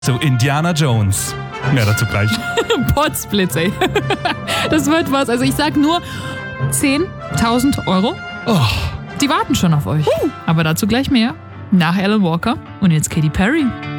zu Indiana Jones. Mehr dazu gleich. Potsblitz, ey. Das wird was. Also ich sag nur 10.000 Euro. Oh. Die warten schon auf euch. Aber dazu gleich mehr. Nach Alan Walker und jetzt Katy Perry.